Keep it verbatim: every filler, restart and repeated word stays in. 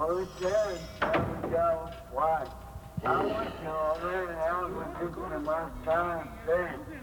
Well, it says, there we go. Why? I went to over there and I was just in my time there.